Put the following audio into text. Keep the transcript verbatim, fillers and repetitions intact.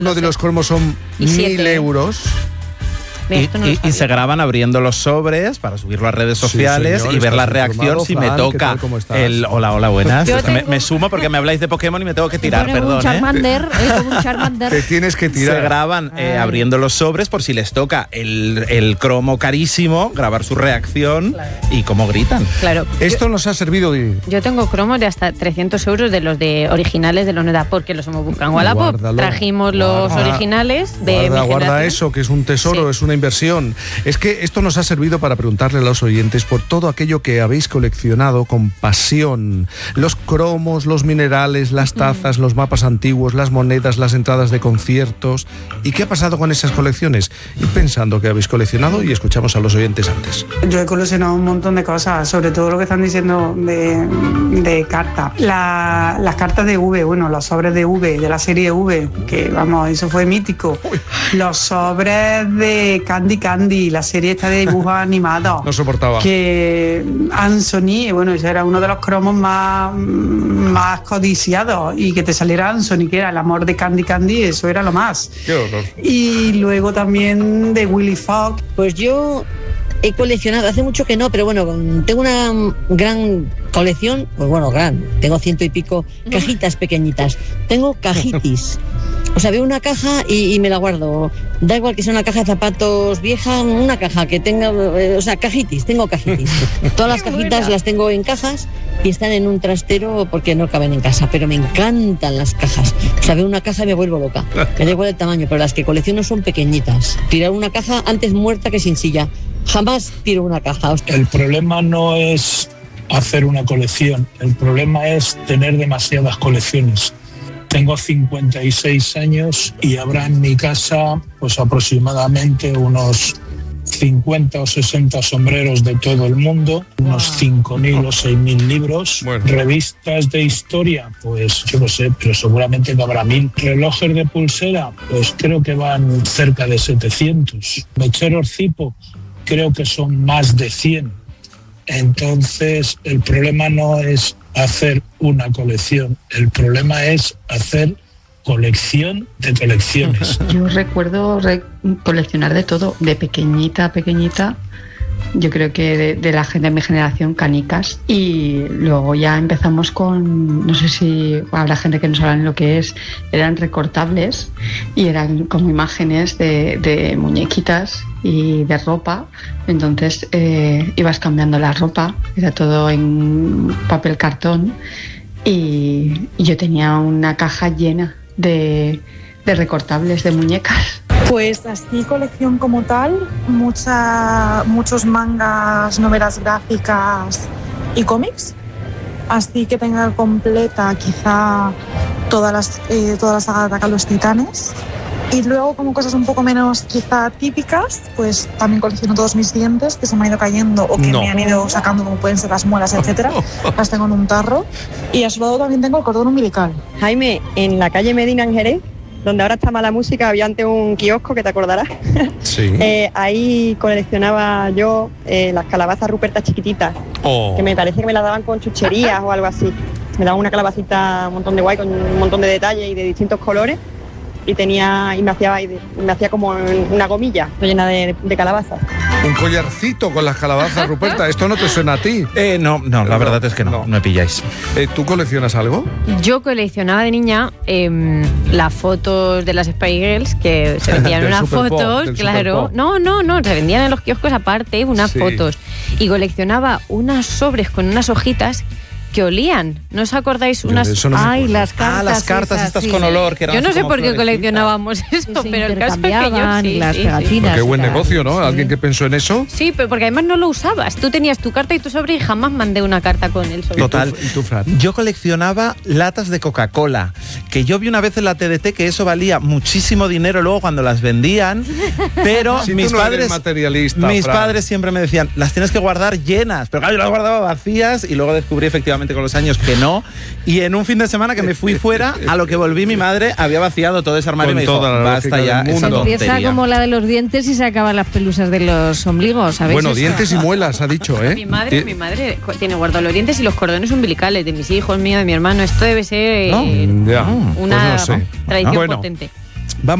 Uno de los cromos son mil euros. Y, no y, y se graban abriendo los sobres para subirlo a redes sociales, sí, señor, y ver la reacción si Fran, me toca el hola, hola, buenas. Me, me sumo porque me habláis de Pokémon y me tengo que tirar, perdón. Un Charmander, ¿eh? ¿eh? Como un Charmander. Te tienes que tirar. Se graban eh, abriendo los sobres por si les toca el, el cromo carísimo, grabar su reacción, claro, y cómo gritan. Claro. Esto nos ha servido de... Yo tengo cromos de hasta trescientos euros de los de originales de los Noeda, porque los hemos buscado en Wallapop. Trajimos los guarda, originales de guarda, mi guarda eso, que es un tesoro, sí, es una inversión. Es que esto nos ha servido para preguntarle a los oyentes por todo aquello que habéis coleccionado con pasión. Los cromos, los minerales, las tazas, mm. los mapas antiguos, las monedas, las entradas de conciertos. ¿Y qué ha pasado con esas colecciones? Ir pensando que habéis coleccionado y escuchamos a los oyentes antes. Yo he coleccionado un montón de cosas, sobre todo lo que están diciendo de, de cartas. La, las cartas de V, bueno, los sobres de V, de la serie V, que vamos, eso fue mítico. Uy. Los sobres de Candy Candy, la serie esta de dibujos animados. No soportaba. Que Anthony, bueno, ese era uno de los cromos más, más codiciados, y que te saliera Anthony, que era el amor de Candy Candy, eso era lo más. Qué horror. Y luego también de Willy Fox. Pues yo he coleccionado, hace mucho que no, pero bueno, tengo una gran colección, pues bueno, gran, tengo ciento y pico cajitas pequeñitas. Tengo cajitis. O sea, veo una caja y, y me la guardo. Da igual que sea una caja de zapatos vieja, una caja que tenga, eh, o sea, cajitis, tengo cajitis. Todas las cajitas las tengo en cajas y están en un trastero porque no caben en casa, pero me encantan las cajas. O sea, veo una caja y me vuelvo loca. Me da igual el tamaño, pero las que colecciono son pequeñitas. Tirar una caja antes muerta que sin silla. Jamás tiro una caja. El problema no es hacer una colección, el problema es tener demasiadas colecciones. Tengo cincuenta y seis años y habrá en mi casa pues aproximadamente unos cincuenta o sesenta sombreros de todo el mundo, unos cinco mil o seis mil libros, bueno. Revistas de historia, pues yo no sé, pero seguramente no habrá mil. Relojes de pulsera, pues creo que van cerca de setecientos. Mecheros Zipo, creo que son más de cien. Entonces el problema no es hacer una colección, el problema es hacer colección de colecciones. Yo recuerdo re- coleccionar de todo, de pequeñita, pequeñita. Yo creo que de, de la gente de mi generación, canicas, y luego ya empezamos con, no sé si habrá gente que no sabrá lo que es, eran recortables y eran como imágenes de, de muñequitas y de ropa. Entonces eh, ibas cambiando la ropa, era todo en papel cartón, y, y yo tenía una caja llena de, de recortables de muñecas. Pues así colección como tal, mucha, muchos mangas, novelas gráficas y cómics. Así que tenga completa quizá todas las, eh, toda la saga de Ataque a los Titanes. Y luego como cosas un poco menos quizá típicas, pues también colecciono todos mis dientes que se me han ido cayendo o que no. me han ido sacando, como pueden ser las muelas, etcétera. Las tengo en un tarro. Y a su lado también tengo el cordón umbilical. Jaime, en la calle Medina en Jerez, donde ahora está Mala Música, había antes un kiosco, que te acordarás. Sí. eh, ahí coleccionaba yo eh, las calabazas rupertas chiquititas, oh. que me parece que me las daban con chucherías o algo así. Me daban una calabacita un montón de guay, con un montón de detalles y de distintos colores. Y tenía y me hacía, me hacía como una gomilla llena de, de calabazas. Un collarcito con las calabazas, Ruperta. ¿Esto no te suena a ti? Eh, no, no, la verdad es que no, no, no me pilláis. Eh, ¿Tú coleccionas algo? Yo coleccionaba de niña eh, las fotos de las Spy Girls, que se vendían unas fotos, claro. No, no, no, se vendían en los kioscos aparte unas sí. fotos. Y coleccionaba unas sobres con unas hojitas que olían. ¿No os acordáis? Unas... No Ay, las cartas. Ah, las cartas esas, estas sí. con olor. Que eran yo no sé por qué florecitas. coleccionábamos eso, pero el caso es que yo sí, las sí, pegatinas. Sí. Qué buen negocio, ¿no? Sí. ¿Alguien que pensó en eso? Sí, pero porque además no lo usabas. Tú tenías tu carta y tu sobre y jamás mandé una carta con el sobre. Total. ¿Y tú, Fran? Yo coleccionaba latas de Coca-Cola, que yo vi una vez en la T D T que eso valía muchísimo dinero luego cuando las vendían, pero si mis tú no padres eres materialista, mis Fran. padres siempre me decían, las tienes que guardar llenas, pero claro, yo las guardaba vacías y luego descubrí efectivamente con los años que no. Y en un fin de semana que me fui fuera, a lo que volví, mi madre había vaciado todo ese armario. Con y me dijo, toda la basta ya esa tontería. Empieza como la de los dientes y se acaban las pelusas de los ombligos, ¿sabéis? Bueno, eso? dientes y muelas, ha dicho, ¿eh? Mi madre, mi madre tiene guardados los dientes y los cordones umbilicales de mis hijos, mío, de mi hermano. Esto debe ser eh, ¿No? Ya, una pues no sé. tradición bueno. potente. Vamos